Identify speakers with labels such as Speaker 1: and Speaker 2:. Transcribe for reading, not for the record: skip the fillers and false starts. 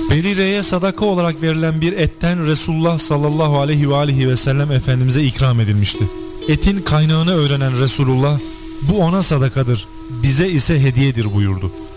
Speaker 1: Berire'ye sadaka olarak verilen bir etten Resulullah sallallahu aleyhi ve sellem Efendimiz'e ikram edilmişti. Etin kaynağını öğrenen Resulullah, bu ona sadakadır, bize ise hediyedir buyurdu.